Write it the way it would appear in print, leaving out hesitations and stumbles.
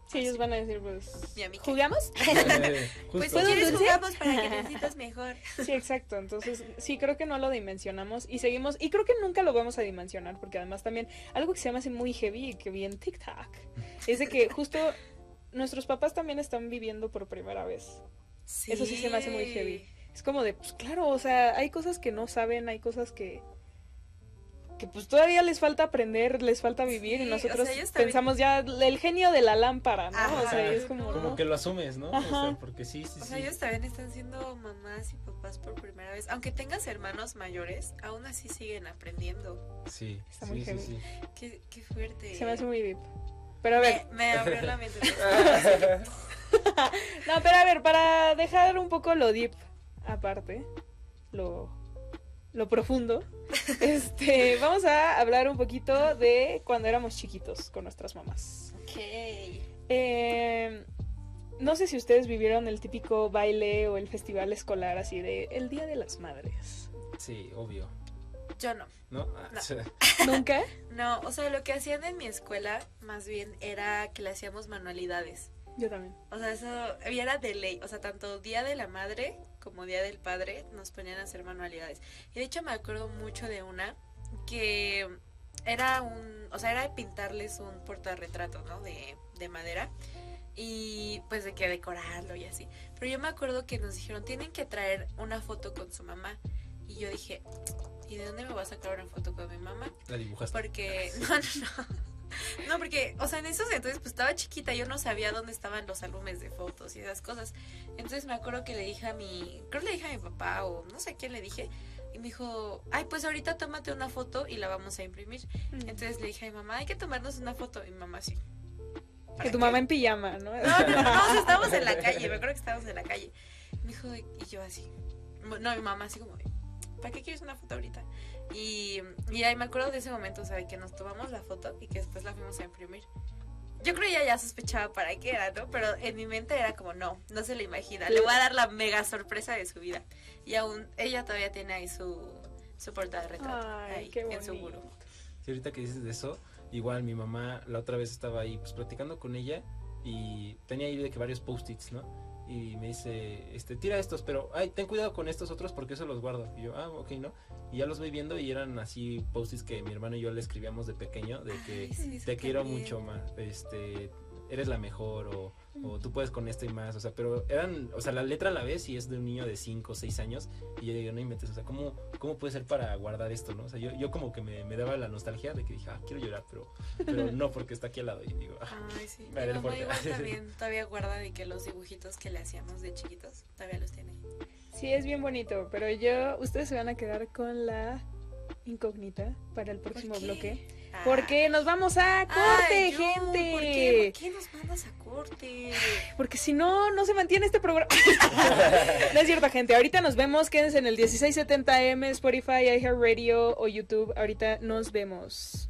Sí, ellos van a decir, pues, ¿Y a mí qué? ¿jugamos? Pues si ¿Puedo quieres dulce? jugamos para que te sientas mejor. Sí, exacto. Entonces, sí, creo que no lo dimensionamos y seguimos. Y creo que nunca lo vamos a dimensionar, porque además también algo que se me hace muy heavy y que vi en TikTok es de que justo nuestros papás también están viviendo por primera vez. Sí. Eso sí se me hace muy heavy. Es como de, pues claro, o sea, hay cosas que no saben, hay cosas que pues todavía les falta aprender, les falta vivir, Sí, y nosotros o sea, ellos también... pensamos ya el genio de la lámpara, ¿no? Ajá. O sea, es como, Como ¿no? que lo asumes, ¿no? Ajá. O sea, porque sí. O sea, ellos también están siendo mamás y papás por primera vez. Aunque tengas hermanos mayores, aún así siguen aprendiendo. Sí, Está muy heavy. sí. Qué fuerte. Se me hace muy deep. Pero a ver, Me abrió la mente. no, pero a ver, para dejar un poco lo deep aparte, lo profundo, vamos a hablar un poquito de cuando éramos chiquitos con nuestras mamás. Ok. No sé si ustedes vivieron el típico baile o el festival escolar así de el Día de las Madres. Sí, obvio. Yo no. ¿No? No. ¿Nunca? No, o sea, lo que hacían en mi escuela, más bien, era que le hacíamos manualidades. Yo también. O sea, eso era de ley. O sea, tanto Día de la Madre como Día del Padre nos ponían a hacer manualidades. Y de hecho me acuerdo mucho de una que era era pintarles un portarretrato, ¿no? De madera. Y pues de que decorarlo y así. Pero yo me acuerdo que nos dijeron, tienen que traer una foto con su mamá. Y yo dije, ¿y de dónde me voy a sacar una foto con mi mamá? La dibujaste. Porque, no, porque, o sea, en esos entonces pues estaba chiquita, yo no sabía dónde estaban los álbumes de fotos y esas cosas. Entonces me acuerdo que le dije a mi papá o no sé a quién le dije, y me dijo, ay, pues ahorita tómate una foto y la vamos a imprimir. Entonces le dije a mi mamá, hay que tomarnos una foto, y mi mamá sí. Que tu mamá en pijama, ¿no? No, o sea, estábamos en la calle, me acuerdo que estábamos en la calle. Me dijo, y yo así, no, mi mamá así como, ¿para qué quieres una foto ahorita? Y ahí me acuerdo de ese momento, o sea, que nos tomamos la foto y que después la fuimos a imprimir. Yo creo que ella ya sospechaba para qué era, ¿no? Pero en mi mente era como, no se lo imagina. Le voy a dar la mega sorpresa de su vida. Y aún ella todavía tiene ahí su portada de retrato. Ay, ahí, qué en su bonito. buró. Sí, ahorita que dices de eso, igual mi mamá la otra vez estaba ahí pues platicando con ella y tenía ahí de que varios post-its, ¿no? Y me dice, tira estos, pero ay, ten cuidado con estos otros porque eso los guardo. Y yo, ok, ¿no? Y ya los voy viendo y eran así post-its que mi hermano y yo le escribíamos de pequeño, de que Ay, sí, te quiero bien. mucho más, eres la mejor o tú puedes con esto y más, o sea, pero eran, o sea, la letra a la vez y es de un niño de 5 o 6 años y yo digo, no inventes, o sea, ¿cómo puede ser para guardar esto, no? O sea, yo como que me daba la nostalgia de que dije, quiero llorar, pero no, porque está aquí al lado y digo, Ay, sí. me haré Mi mamá fuerte. igual también todavía guarda de que los dibujitos que le hacíamos de chiquitos, todavía los tiene. Sí, es bien bonito, pero ustedes se van a quedar con la incógnita para el próximo ¿Por qué? bloque. Porque nos vamos a corte, Ay, gente. ¿Por qué nos mandas a corte? Porque si no, no se mantiene este programa. No es cierto, gente. Ahorita nos vemos. Quédense en el 1670M, Spotify, iHeartRadio o YouTube. Ahorita nos vemos.